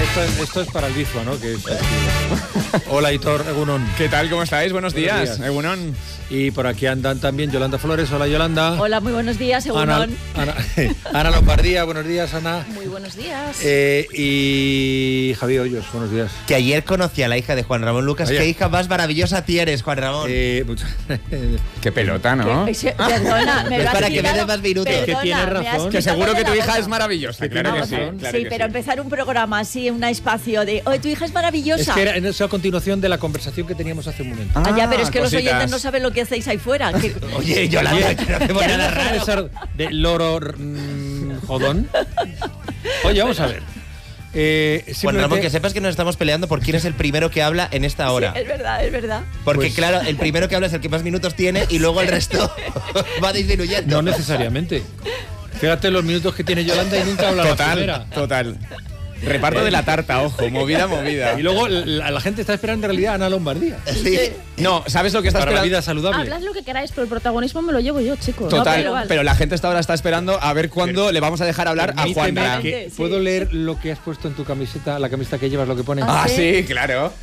Esto es para el Bizua, ¿no? Que es Hola, Hitor, Egunon. ¿Qué tal? ¿Cómo estáis? Buenos días. Egunon. Y por aquí andan también Yolanda Flores. Hola, Yolanda. Hola, muy buenos días, Egunon. Ana Lombardía, buenos días, Ana. Muy buenos días. Y Javier Hoyos, buenos días. Que ayer conocí a la hija de Juan Ramón Lucas. Ayer. Qué hija más maravillosa tienes, Juan Ramón. Qué pelota, ¿no? Perdona, me Es lo has para que me quitado. des más minutos. Perdona, Que tienes me has razón. Que quitado seguro que de tu la hija boca. es maravillosa. Que Claro tiene que sí. razón. Claro Sí, que pero empezar un programa así, un espacio de oye, tu hija es maravillosa. Es que era eso a continuación de la conversación que teníamos hace un momento. Ah, ya, pero es que los cositas. oyentes no saben lo que hacéis ahí fuera. Que- Oye, Yolanda, que no hacemos ¿Quieres nada dejar de raro. ser de loro jodón? Oye, vamos a ver. Juan Simplemente- Ramón, que sepas que nos estamos peleando por quién es el primero que habla en esta hora. Sí, es verdad, es verdad. Porque Pues- claro, el primero que habla es el que más minutos tiene y luego el resto va disminuyendo. No necesariamente. Fíjate los minutos que tiene Yolanda y nunca habla la primera. Total. Reparto de la tarta, ojo, movida. Y luego la gente está esperando en realidad a Ana Lombardía. Sí. No, ¿sabes lo que está Para la esperando? vida saludable. Hablad lo que queráis, pero el protagonismo me lo llevo yo, chicos. Total, No, pero la gente hasta ahora está esperando a ver cuándo le vamos a dejar hablar a Permíteme Juanra. que- Sí. ¿Puedo leer lo que has puesto en tu camiseta, la camiseta que llevas, lo que pone? Ah, sí, claro.